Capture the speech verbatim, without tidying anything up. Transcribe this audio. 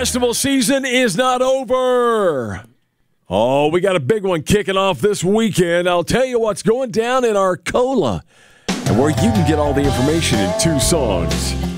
festival season is not over. Oh, we got a big one kicking off this weekend. I'll tell you what's going down in Arcola and where you can get all the information in two songs.